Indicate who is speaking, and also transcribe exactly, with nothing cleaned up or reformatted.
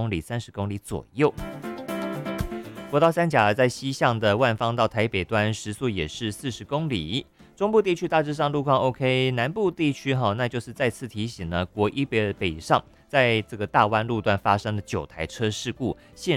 Speaker 1: 公里、三十公里左右。国道三甲在西向的万芳到台北端时速也是四十公里。中部地区大致上路况 OK， 南部地区哈，那就是再次提醒呢，国一北北上在这个大湾路段发生了九台车事故，现